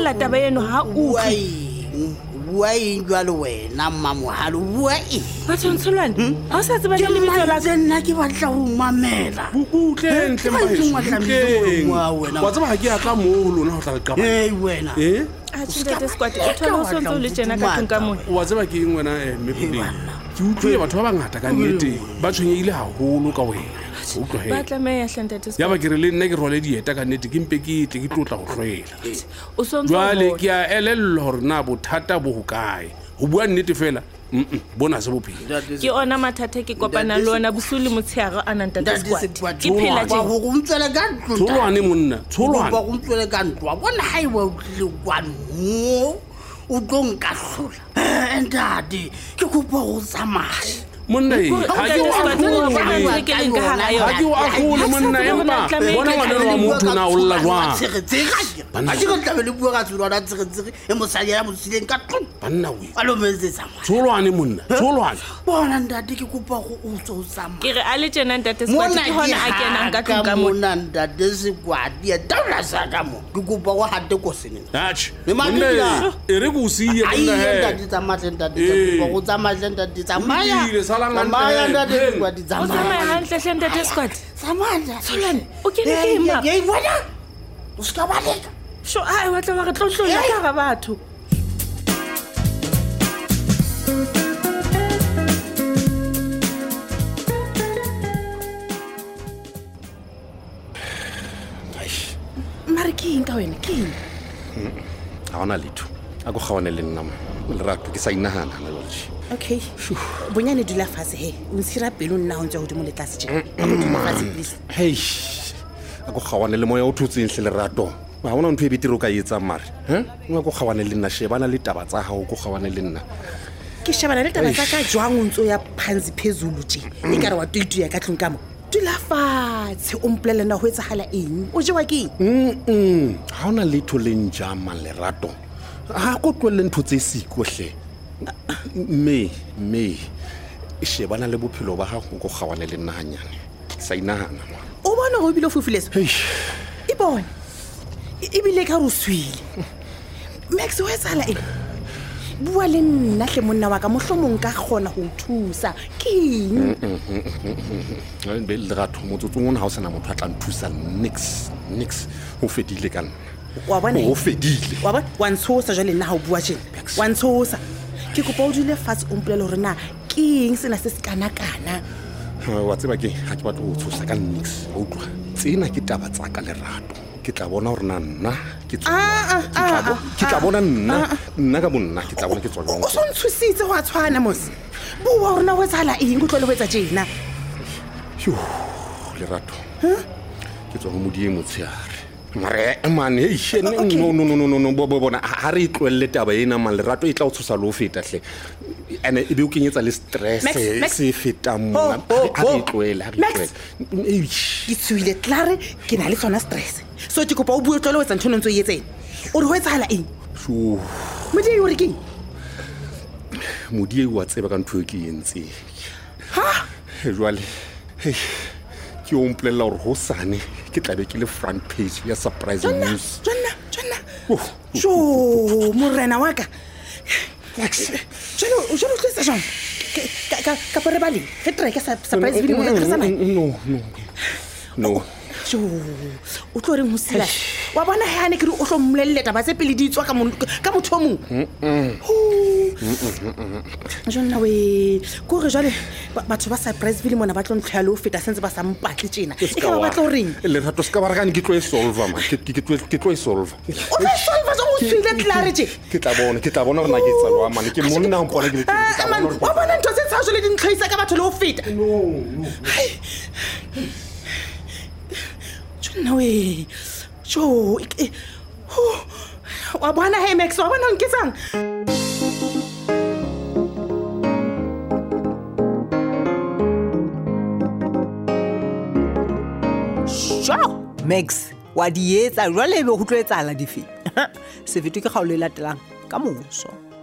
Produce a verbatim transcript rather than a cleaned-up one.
tlohella taba eno ha o Why jwalo wena mamohalo why batho ntsolwane ha o sa tseba le lebitso la nna ke batla ho mamela butle ntle maheso wa tseba ha ke ya ka mo lona ho tla le qaba eh wena eh a tshwete squad o thola o sontso le tjena ka tlung ka mona wa tseba ke eng wena eh mepuleng ke utlwe batho ba bangata ka nnete ba tshwenyeile haholo ka wena ba tlameha hlantate ya ba ke re le nne ke role dieta ka nnete ke mpe ke tle ke tlotla go hlwela o sontso jwale ke a elello hore na bothata bo hokae ho bua nnete fela mm bona se bophelo ke ona mathata ke kopana le ona bosuli motshego a nang ntate squad ke phela je go ntswela ka ntlo tsolwane monna tsolwane ba go ntswela ka ntlo bona hai wa le kwano o tlo nka hlola ntate ke kopa go tsamaya monna e ha ke wa akole monna empa bona ngwana wa motho na o lla jwa banna ke tla le bua ka tsolo ra tsege e mosadi ya mosileng ka tlo banna we alo metse tsamaya tsolwane monna tsolwane bona ntate ke kopa go o tso tsamaya ke re a le tjena ntate squad ke hona a kenang ka tlung ka mona ntate squad ya taula sa ka mo ke kopa go hatte ko sene ach monna e re go siye monna he ntate tsamaya ntate kopa go tsamaya ntate tsamaya Samaya ntate squad tsamaya tsamaya hantle hle ntate squad tsamaya tsolwane o ke le ke ma ye bona o ska ba leka sho ai wa tla ba re tlotlolla ka ga batho Marking ka wena ke ha ona letho a go gawane le nna le rato ke sa inahana le lotse okay bonyane dula fase he o nsira pelo nna ho ntse ho dimo le tlase tje please hey a go gawane le moya o thutseng hle le rato ba bona ntwe bitiro ka etsa mare he o go gawane le nna shebana le taba tsa hao go gawane le nna ke shebana le taba tsa ka jwang o ntso ya phansi phezulu tje e ka re wa tuitu ya ka tlung ka mo dula fatshe o mpolele na ho etsahala eng o jewa ke mm ha ona letho le njama le rato ha go tlwele ntho tse siko hle me me e shebana le bophelo ba gago go gawane le nna hanyane sa inahana o bona go bile fofuleso e bona e bile ka ruswile Max o etsala eng bua le nna hle monna wa ka mohlomong ka gona go thusa keng a be le ratho motsotso ngwana ha o sena motho a tla nthusa nix nix o fedile kana wa bona o fedile wa bona wa ntshosa jale nna ha o bua tjena wa ntshosa ke kopa o dule fatshe o mpolele hore na keng sena se se kana kana wa tseba ke ha ke batla go tshosa ka nix o utlwa tsena ke taba tsa ka le rato ke tla bona hore nna ke tswa ke tla bona nna nna ka bonna ke tla bona ke tswa o son tshusitse wa tshwana mos bua hore na o tsala eng go tlole ho etsa tjena yo le rato ke tswa go modie motshiare mare man hey no no no no no bo bona ha re itlwelle taba ena man le rato e tla o tshosa lo feta hle ene e be o kenyetsa le stress se feta mona ha re itlwelle ha re itlwelle ke tswile klare ke na le tsona stress so ke kopa o bue tlole o etsa ntho ntse o etseng o re ho etsahala eng sho modie o re ke modie wa tseba ka ntho e ke entse ha jwale hey ke o mpolella hore ho sane ke tla be ke le front page ya surprise news jonna jonna jo morena wa ka jalo jalo tlisa jang ka ka ka pore bali ke tre ka surprise video mo ka tsama no no no jo o tlo re musila wa bona ha ne ke re o hlo mmolelle taba tse pele di tswa ka mo ka motho mo jonna we go re jale batho ba surprise video mona ba tlo ntlhalo o feta sentse ba sa mpatle tjena e ka ba tlo reng le rato ska ba ragane ke tlo e solve ma ke ke tlo ke tlo e solve o tlo solve zo mo tsile clarity ke tla bona ke tla bona re na ke tsa lwa man ke monna ho mpona ke le tla bona wa bona ntho tse tsa jole di ntlhaisa ka batho le o feta no no jonna we jo wa bona hey Max wa bona nketsang Max wa di etsa jwale be go tlo etsala dife se fete ke ga o le latelang ka moso